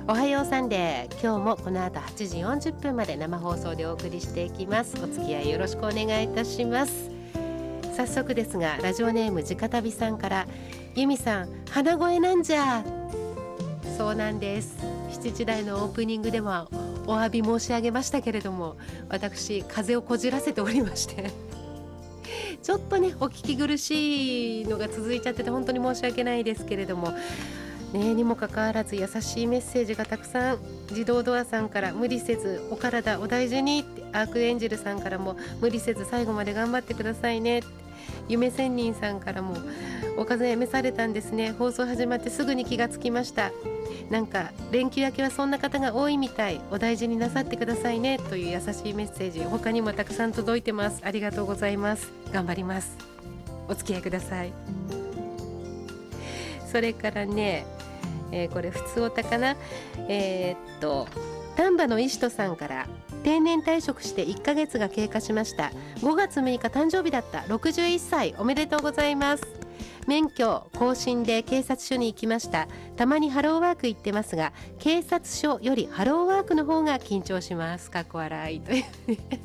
おはようサンデー、今日もこの後8時40分まで生放送でお送りしていきます。お付き合いよろしくお願いいたします。早速ですが、ラジオネームじかたびさんから、由美さん鼻声なんじゃ。そうなんです。7時台のオープニングではお詫び申し上げましたけれども、私風邪をこじらせておりましてちょっとねお聞き苦しいのが続いちゃってて本当に申し訳ないですけれどもね、にもかかわらず優しいメッセージがたくさん、自動ドアさんから無理せずお体お大事にって、アークエンジェルさんからも無理せず最後まで頑張ってくださいねって、夢仙人さんからもお風邪召されたんですね、放送始まってすぐに気がつきました、なんか連休明けはそんな方が多いみたい、お大事になさってくださいねという優しいメッセージ、他にもたくさん届いてます。ありがとうございます。頑張ります。お付き合いください。それからね、これ普通おたかな、丹波の石戸さんから、定年退職して1ヶ月が経過しました。5月6日誕生日だった。61歳おめでとうございます。免許更新で警察署に行きました。たまにハローワーク行ってますが、警察署よりハローワークの方が緊張します。かっこ笑いという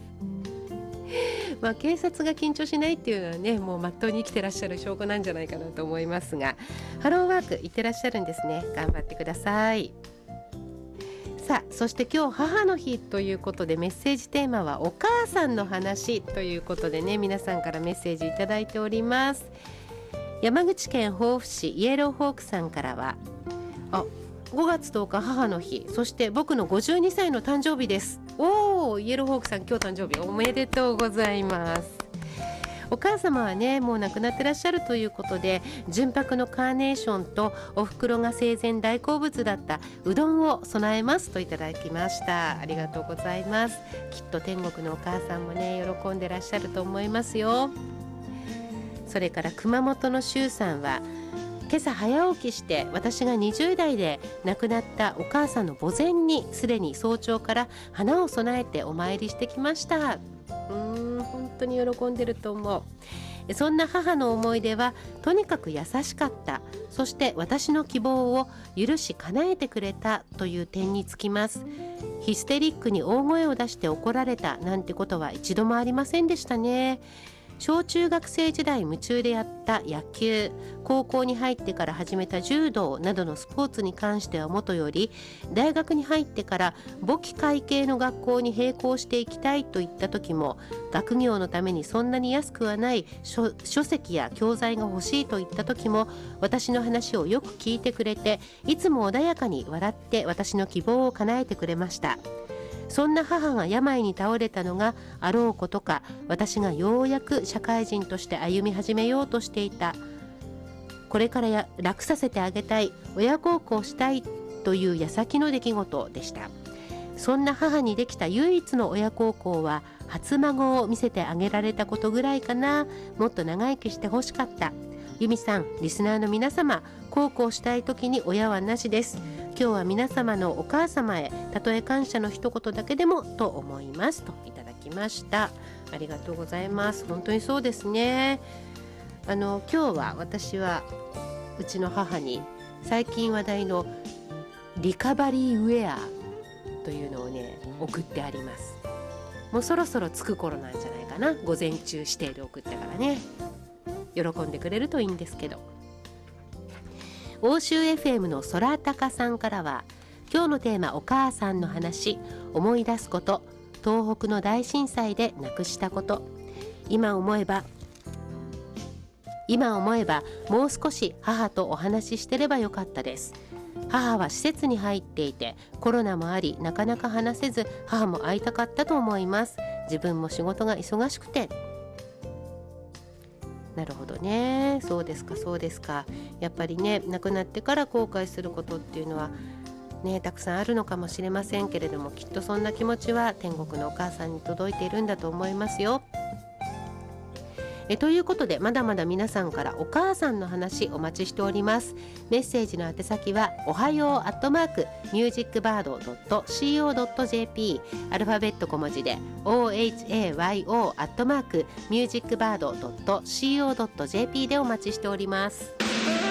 まあ、警察が緊張しないっていうのはね、もうまっとうに生きてらっしゃる証拠なんじゃないかなと思いますが、ハローワーク行ってらっしゃるんですね。頑張ってください。さあ、そして今日母の日ということで、メッセージテーマはお母さんの話ということでね、皆さんからメッセージいただいております。山口県防府市イエローホークさんからは、5月10日母の日、そして僕の52歳の誕生日です。おー、イエローホークさん今日誕生日おめでとうございます。お母様はね、もう亡くなってらっしゃるということで、純白のカーネーションとお袋が生前大好物だったうどんを備えますといただきました。ありがとうございます。きっと天国のお母さんもね、喜んでらっしゃると思いますよ。それから熊本の周さんは、今朝早起きして私が20代で亡くなったお母さんの墓前にすでに早朝から花を供えてお参りしてきました。本当に喜んでると思う。そんな母の思い出はとにかく優しかった、そして私の希望を許し叶えてくれたという点につきます。ヒステリックに大声を出して怒られたなんてことは一度もありませんでしたね。小中学生時代夢中でやった野球、高校に入ってから始めた柔道などのスポーツに関してはもとより、大学に入ってから簿記会計の学校に並行していきたいといった時も、学業のためにそんなに安くはない書籍や教材が欲しいといった時も、私の話をよく聞いてくれて、いつも穏やかに笑って私の希望を叶えてくれました。そんな母が病に倒れたのがあろうことか、私がようやく社会人として歩み始めようとしていた、これから楽させてあげたい、親孝行したいという矢先の出来事でした。そんな母にできた唯一の親孝行は、初孫を見せてあげられたことぐらいかな。もっと長生きしてほしかった。由美さん、リスナーの皆様、孝行したい時に親はなしです。今日は皆様のお母様へ、たとえ感謝の一言だけでもと思いますといただきました。ありがとうございます。本当にそうですね。今日は私はうちの母に最近話題のリカバリーウェアというのをね送ってあります。もうそろそろ着く頃なんじゃないかな。午前中指定で送ったからね、喜んでくれるといいんですけど。欧州 FM の空高さんからは、今日のテーマお母さんの話、思い出すこと、東北の大震災で亡くしたこと、今思えばもう少し母とお話ししてればよかったです。母は施設に入っていて、コロナもありなかなか話せず、母も会いたかったと思います。自分も仕事が忙しくて。なるほどね。そうですかそうですか。やっぱりね、亡くなってから後悔することっていうのはね、たくさんあるのかもしれませんけれども、きっとそんな気持ちは天国のお母さんに届いているんだと思いますよ。ということで、まだまだ皆さんからお母さんの話お待ちしております。メッセージの宛先はおはよう@musicbird.co.jp、 アルファベット小文字で ohayo@musicbird.co.jp でお待ちしております。